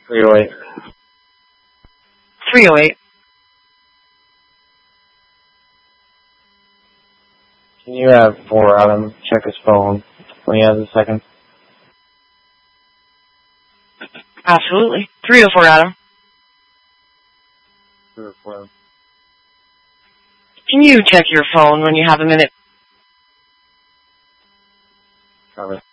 308. 308. Can you have for Adam check his phone when he has a second? Absolutely. 304, Adam. 304. Can you check your phone when you have a minute? Cover.